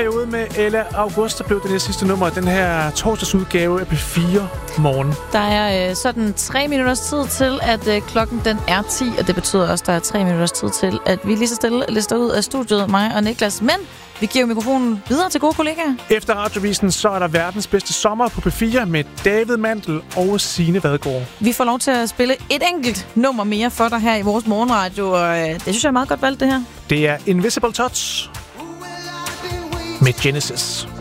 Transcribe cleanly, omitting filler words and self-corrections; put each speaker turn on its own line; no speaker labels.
periode med Ella August, der blev det sidste nummer af den her torsdagsudgave af P4 Morgen.
Der er sådan 3 minutters tid til, at klokken den er 10, og det betyder også, at der er 3 minutters tid til, at vi lige så stille lister ud af studiet, mig og Niklas. Men vi giver mikrofonen videre til gode kollegaer.
Efter radiovisen, så er der verdens bedste sommer på P4 med David Mandel og Signe Vadgaard.
Vi får lov til at spille et enkelt nummer mere for dig her i vores morgenradio, og det synes jeg er meget godt valgt, det her.
Det er Invisible Touch med Genesis.